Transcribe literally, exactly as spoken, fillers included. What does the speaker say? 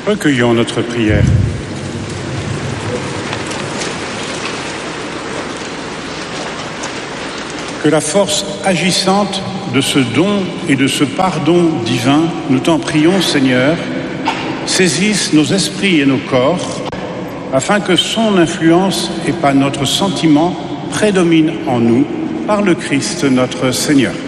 Recueillons notre prière. Que la force agissante de ce don et de ce pardon divin, nous t'en prions, Seigneur, saisisse nos esprits et nos corps, afin que son influence et pas notre sentiment prédomine en nous, par le Christ notre Seigneur.